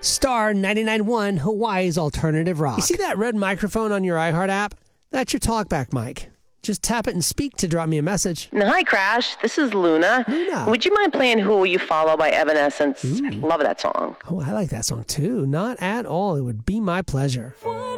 Star 99.1, Hawaii's alternative rock. You see that red microphone on your iHeart app? That's your TalkBack mic. Just tap it and speak to drop me a message. Hi, Crash. This is Luna. Luna. Would you mind playing Who Will You Follow by Evanescence? I love that song. Oh, I like that song too. Not at all. It would be my pleasure.